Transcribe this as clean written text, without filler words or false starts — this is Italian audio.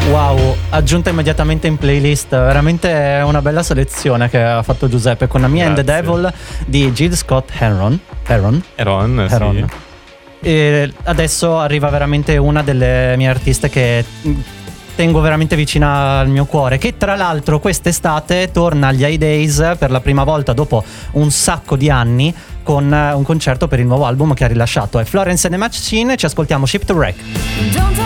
Wow, aggiunta immediatamente in playlist. Veramente una bella selezione che ha fatto Giuseppe con Me and the Devil di Jill Scott Heron. Sì. E adesso arriva veramente una delle mie artiste che tengo veramente vicina al mio cuore, che tra l'altro quest'estate torna agli High Days per la prima volta dopo un sacco di anni con un concerto per il nuovo album che ha rilasciato. È Florence and the Machine, ci ascoltiamo Ship to Wreck.